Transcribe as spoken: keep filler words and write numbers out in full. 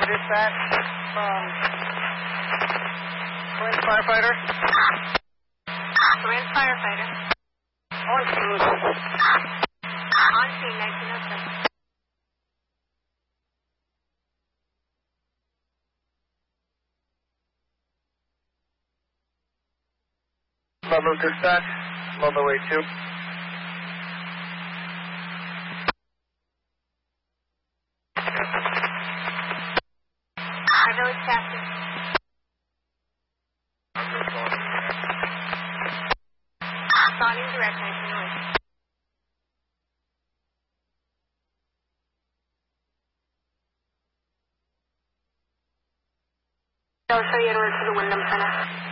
dispatch from Corinth firefighter. Corinth firefighter. On scene. On scene, nineteen oh seven. Ludlow dispatch. Ludlow eight two. Our village captain. Spotting direct, nineteen oh eight. I'll show you in route to the Wyndham Center.